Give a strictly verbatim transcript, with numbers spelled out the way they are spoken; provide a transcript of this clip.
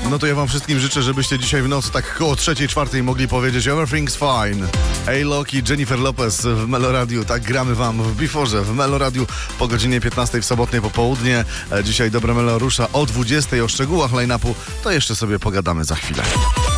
No to ja wam wszystkim życzę, żebyście dzisiaj w nocy tak koło trzeciej, czwartej mogli powiedzieć Everything's fine. A-Lock, Jennifer Lopez w Meloradiu. Tak gramy wam w Beforze, w Meloradiu po godzinie piętnastej w sobotnie popołudnie. Dzisiaj Dobre Melo rusza o dwudziestej. O szczegółach line-upu to jeszcze sobie pogadamy za chwilę.